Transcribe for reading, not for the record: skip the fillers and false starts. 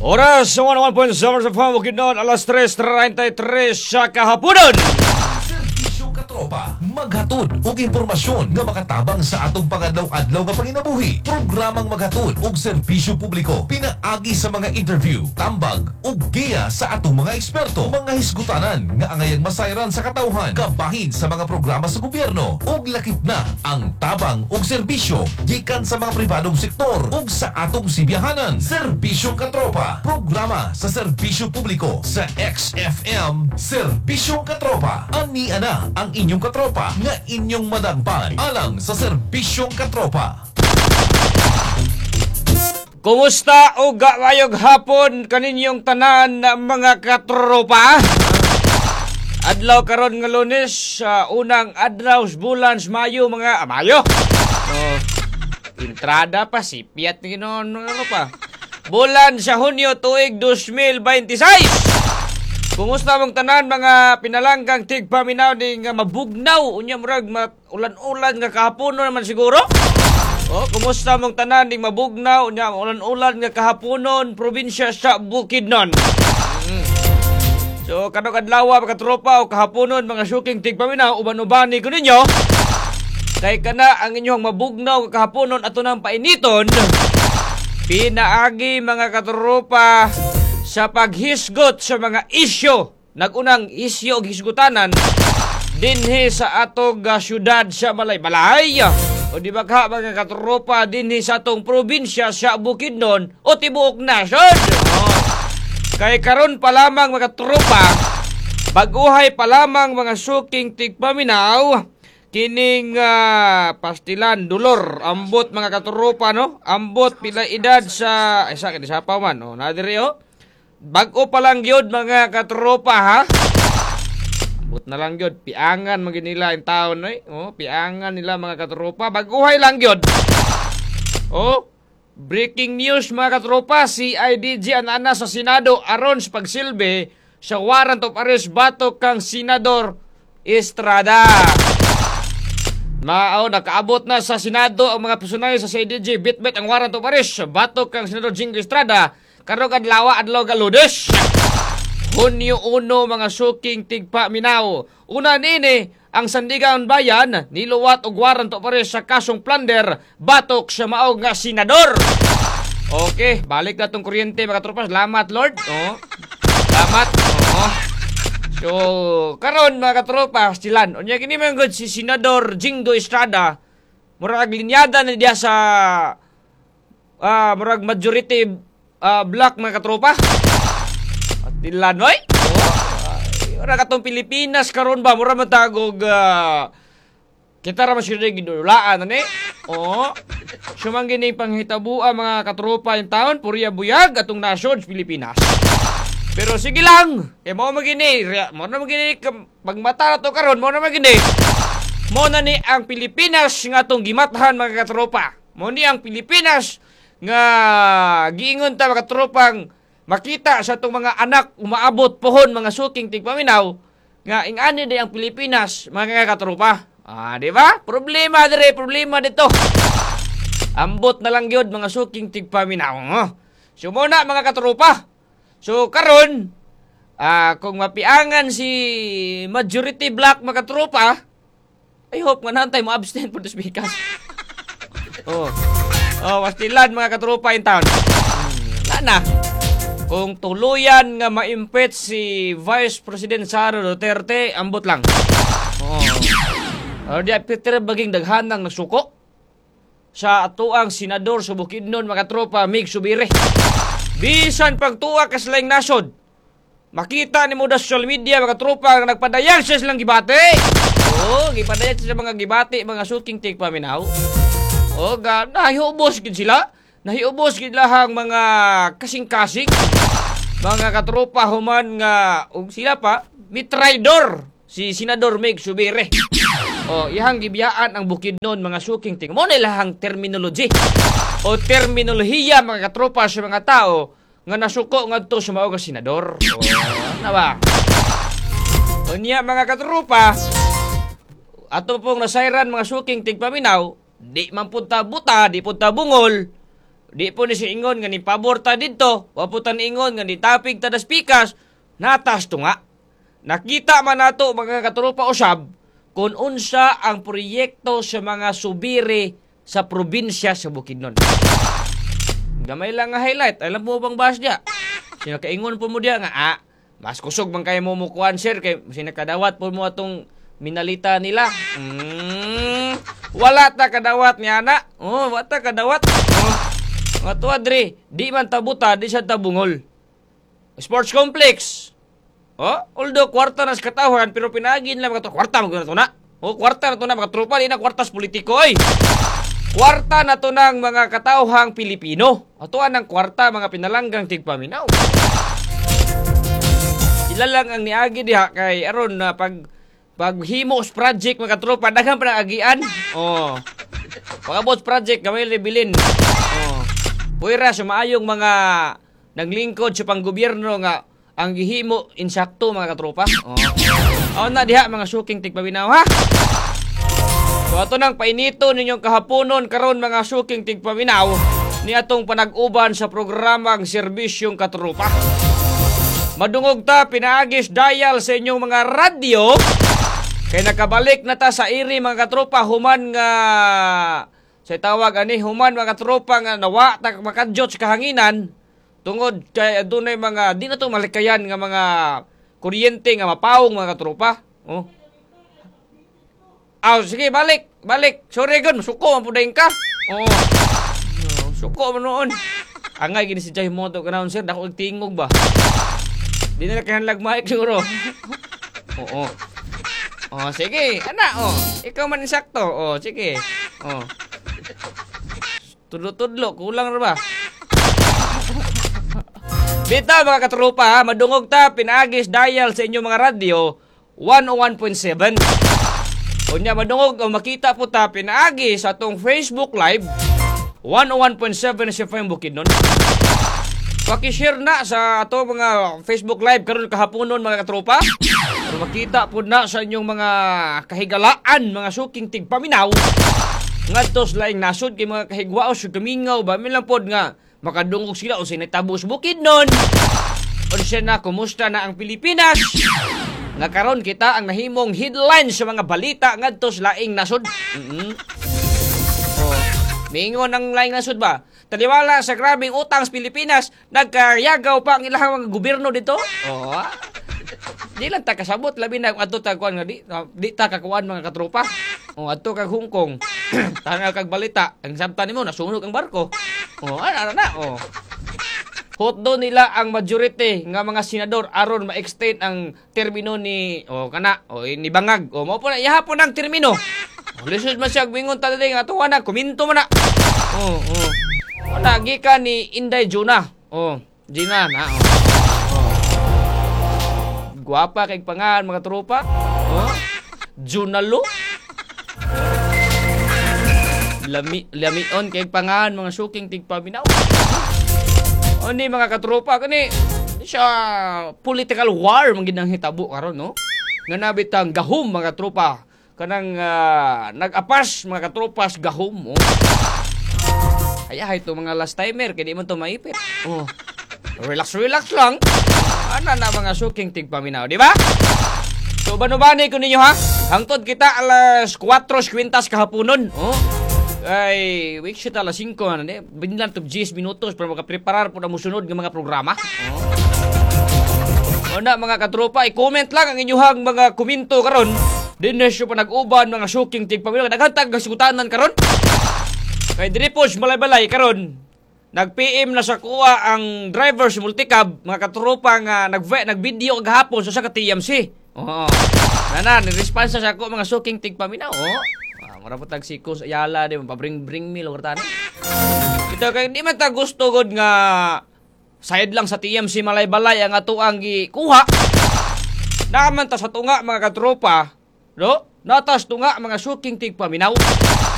Oras sa 101.7 sa Bukidnon, alas 3:33 sa kahaponan. Servisyo Katropa, maghatod og impormasyon nga makatabang sa atong pangadlaw-adlaw nga panginabuhi. Programang maghatod og serbisyo publiko, pinaagi sa mga interview, tambag ug giya sa atong mga eksperto, mga hisgutanan nga angayang masayran sa katawhan, kabahin sa mga programa sa gobyerno ug lakip na ang tabang og serbisyo gikan sa mga pribadong sektor ug sa atong sibiyahanan. Serbisyo Katropa, programa sa serbisyo publiko sa XFM. Serbisyo Katropa, ani ana ang inyong katropa nga inyong madagpan alang sa Serbisyong Katropa. Kumusta o gawayog hapon kaninyong tanan na mga katropa? Adlaw karon nga Lunes, unang adlaw sa bulan sa Mayo mga Mayo. Entrada pa si Piat ni Ginoon mga pa. Bulan sa Hunyo tuig 2026. Kumusta mong tanan mga pinalanggang tigpaminaw ni nga mabugnaw unya murag ulan-ulan nga kahaponon naman siguro? Kumusta mong tanan ni mabugnaw unya ulan-ulan nga kahaponon probinsya sa Bukidnon? So kadto adlaw mga tropa o kahaponon mga suking tigpaminaw uban-ubani ko ninyo. Kay kana ang inyong mabugnaw nga kahaponon ato nang painiton. Pinaagi mga katropa sa paghisgot sa mga isyo, nagunang isyo o hisgutanan dinhi sa atong syudad sa Balay-Balay. O di ba ka mga katropa dinhi sa atong probinsya sa Bukidnon o tibuok nasod. Kay karon pa lamang mga katropa, baguhay pa lamang mga suking tigpaminaw, kining pastilan, dulor, ambot mga katropa no? Ambot pila edad sa, isa pa man, nadiri bago pa lang yun mga katropa ha. But na lang yun, piangan magin nila yung taon piangan nila mga katropa. Baguhay lang yun. Breaking news mga katropa, si IDG anana sa Senado aron sa pagsilbi sa warrant of arrest batok kang Senador Estrada. Nakaabot na sa Senado ang mga personahe sa CIDG bitbit ang warrant of arrest batok kang Senador Jingo Estrada. Karong adlaw ka Lunes. Hunyo 1 mga suking tigpaminaw. Una nini ang Sandigan Bayan niluwat og warrant of arrest sa kasong plunder batok sa mao nga senador. Okay, balik na tong kuryente mga tropa. Salamat Lord. Salamat. So, karon mga katropa, stilan. Unya kini man gud si Senador Jingo Estrada. Murag linyada na diya sa murag majority black mga katropa. At dilan oy. Ora katong Pilipinas karon ba mura matagog kita ra masyado gidulaan ani. Sumang gini panghitabuan mga katropa yung taon purya buyag atong nasod Pilipinas. Pero sige lang, mo magini pagmata na to karon mo na magini. Mo na ni ang Pilipinas nga atong gimathan mga katropa. Mo ni ang Pilipinas nga giingon ta mga tropang makita sa itong mga anak umaabot pohon mga suking tigpaminaw nga ingani di ang Pilipinas mga katropa. Di ba? Problema dito. Ambot na lang yun mga suking tigpaminaw. So muna mga katropa. So karon kung mapiangan si majority black mga katropa, I hope nga nantay mo abstain for the speakers. Wastilan mga katropa in town. Lana. Kung tuluyan nga ma-impeach si Vice President Sara Duterte, ambot lang. Di Peter baging daghanang nagsuko sa atuang senador sa Bukidnon mga katropa Mig Subire. Bisan pagtuwa ka sa laing nasod. Makita ni mo da social media mga katropa nga nagpadayag siya silang gibati. Gipadayag siya mga gibati mga suking tigpaminaw. Nahiubos gid sila. Nahiubos gid lahang mga kasing-kasing. Mga katropa human nga sila pa mitraidor si Senador Mig Subire. Ihang gibiyaan ang Bukidnon mga suking ting. Mo nilahang terminology o terminolohiya mga katropa sa mga tao nga nasuko ngadto sa mao nga senador. Na ba? Unya mga katropa, ato pong nasayran mga suking tigpaminaw, di man punta buta, di punta bungol, Di po ni si ingon nga ni pabor ta didto, wa po ta ni ingon nga ni tapig ta das pikas, natas tunga. Nakita man nato mga katropa usab kung unsa ang proyekto sa mga subiri sa probinsya sa Bukidnon. Gamay lang nga highlight. Alam mo bang bas dia? Sinakaingon po mo dia nga, mas kusog bang kayo mo mukuhan, sir, kay sinakadawat po mo atong minalita nila. Wala ta kadawat niya na. Wala ta kadawat. Nga tuwa, Dre, di man tabuta, di siya tabungol. Sports complex. Although kwarta na sa katawan, pero pinagin lang mga kwarta mo na. Kwarta na to na mga tropa, di na kwartas politiko, oy. Kwarta na to ng mga katawhang Pilipino. Atuan ng kwarta, mga pinalanggang tigpaminaw. Sila lang ang niagi diha kay aron na paghimos project mga tropa, daghang pa agian. Pagabot project, gamay libilin. Puwera sa maayong mga naglingkod sa panggobyerno nga ang gihimo insakto mga katropa. Na diha mga suking tigpaminaw ha. So ato nang painito ninyong kahaponon karon mga suking tigpaminaw ni atong panag-uban sa programang Serbisyong Katropa. Madungog ta pinaagis dial sa inyong mga radyo kay nakabalik na ta sa iri mga katropa human nga sa tawag ani human mga tropa nga nawa ta makadyot sa kahanginan tungod kay adunay mga di na to malikayan nga mga kuryente nga mapawong mga tropa. Sige balik. Sorry gon, suko man pudayon ka. Suko man noon. Angay gini si Jay Moto kanahon sir, dako tingog ba? Di na kahanlag mic siguro. Sige, ana ikaw man insakto. Sige. Tudlo-tudlo, kulang ra ba? Bita mga katropa, madungog ta, pinagis dial sa inyong mga radyo, 101.7. Unya madungog, makita po ta, pinagis sa atong Facebook Live, 101.7 sa FM Bukidnon. Pakishare na sa ato mga Facebook Live karon kahaponon mga katropa. Para makita po na sa inyong mga kahigalaan, mga suking tigpaminaw. Ngadtos laing nasud kay mga kahigwao sa kamingaw ba milang pod nga makadungog sila o sinatabos Bukidnon. O siya na kumusta na ang Pilipinas. Nga karon kita ang nahimong headline sa mga balita ngadtos laing nasud. Mingon ang laing nasud ba? Taliwala sa grabing utang sa Pilipinas, nagkaryagaw pa ang ilang mga gobyerno dito. Di lang ta kasabot labi na adto ta kuan nga di ta kakuan mga katropa. Adto kag Hong Kong. Tanaw kag balita, ang sabta nimo nasunog ang barko. Hotdo nila ang majority nga mga senador aron ma-extend ang termino ni ni Bangag. Mao po na ihapon ang termino. Lisod man siya mingon ta dali nga tuwa na kuminto man na. Wala gikan ni Inday Juna. Gina na. Guwapa kay pangalan mga tropa. Junalo. Lamion kay pangalan mga suking tigpaminaw. Ni mga katropa kani siya political war man gid ang hitabo karon no. Nga nabitang gahom mga tropa kanang nag-apas mga katropas gahom. Ito mga last timer kay di man to maipit. Relax lang. Ana na mga suking tigpaminaw, di ba? So banubani ko ninyo ha. Hangtod kita alas 4:50 kahaponon. Ay, week shit alas 5 na binlan to 10 minutos para makapreparar po na musunod ng mga programa. Una mga katropa, i-comment lang ang inyong mga komento karon. Dinesyo pa nag-uban mga suking tigpaminaw. Naghantag gasutanan karon. Kay Dripos balay-balay karon. Nag-PM na sa kuha ang driver sa multicab, mga katropa nga nag-video kagahapon sa ka TMC. Niresponsa sa ako mga suking tigpaminaw. Marapot tagsikos ayala di pabring me lo tani. Kita kay di man ta gusto god nga side lang sa TMC malay-balay ang ato ang gikuha. Naman ta sa tunga mga katropa, no? Natas tunga mga suking tigpaminaw.